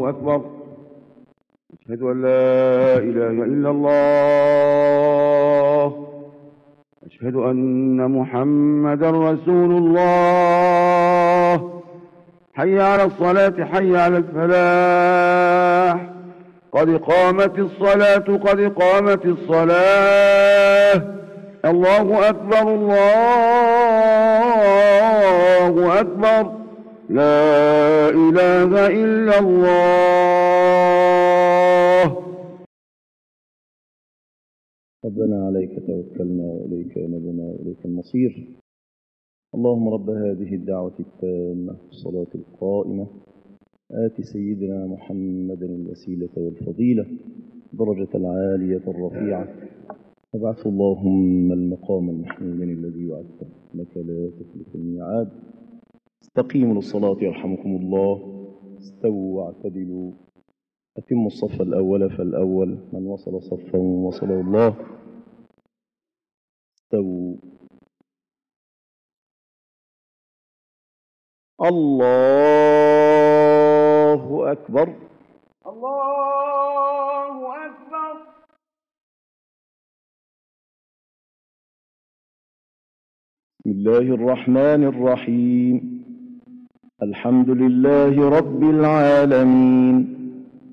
أكبر. أشهد أن لا إله إلا الله. أشهد أن محمدا رسول الله. حي على الصلاة، حي على الفلاح، قد قامت الصلاة، قد قامت الصلاة. الله أكبر، الله أكبر، لا إله إلا الله. ربنا عليك توكلنا وإليك أنبنا وإليك المصير. اللهم رب هذه الدعوة التامة والصلاة القائمة آت سيدنا محمدا الوسيلة والفضيلة درجة العالية الرفيعة، وابعث اللهم المقام المحمود الذي وعدته إنك لا تخلف الميعاد. استقيموا للصلاة يرحمكم الله، استووا واعتدلوا، أتموا الصف الأول فالأول، من وصل صفا وصله الله. استووا. الله أكبر، الله أكبر. بسم الله الرحمن الرحيم. الحمد لله رب العالمين،